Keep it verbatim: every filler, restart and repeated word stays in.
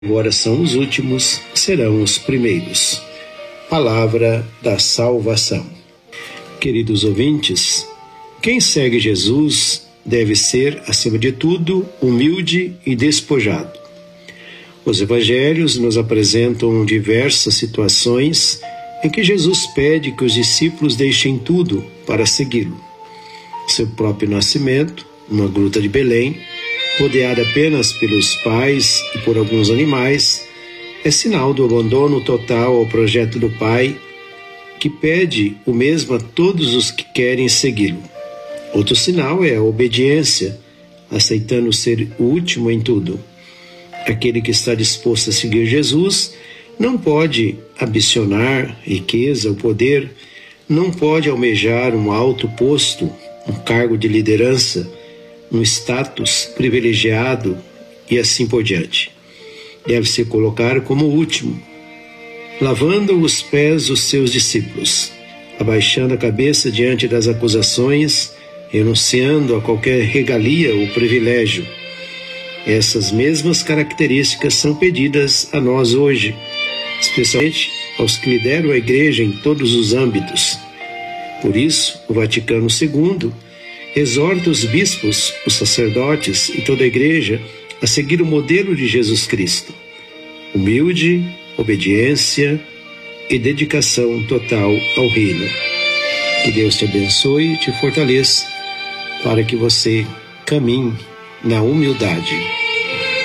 agora são os últimos, serão os primeiros. Palavra da salvação. Queridos ouvintes, quem segue Jesus deve ser, acima de tudo, humilde e despojado. Os evangelhos nos apresentam diversas situações em que Jesus pede que os discípulos deixem tudo para segui-lo. Seu próprio nascimento, numa gruta de Belém, rodeada apenas pelos pais e por alguns animais, é sinal do abandono total ao projeto do Pai, que pede o mesmo a todos os que querem segui-lo. Outro sinal é a obediência, aceitando ser o último em tudo. Aquele que está disposto a seguir Jesus não pode ambicionar riqueza ou poder, não pode almejar um alto posto, um cargo de liderança, um status privilegiado e assim por diante. Deve se colocar como último, lavando os pés dos seus discípulos, abaixando a cabeça diante das acusações, renunciando a qualquer regalia ou privilégio. Essas mesmas características são pedidas a nós hoje, especialmente aos que lideram a Igreja em todos os âmbitos. Por isso, o Vaticano segundo exorta os bispos, os sacerdotes e toda a Igreja a seguir o modelo de Jesus Cristo. Humilde, obediência e dedicação total ao reino. Que Deus te abençoe e te fortaleça para que você caminhe na humildade.